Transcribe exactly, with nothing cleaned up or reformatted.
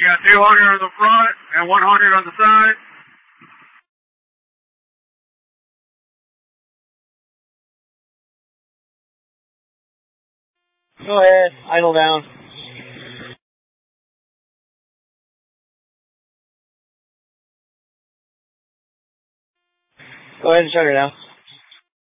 You got two hundred on the front and one hundred on the side. Go ahead, idle down. Go ahead and shut her down.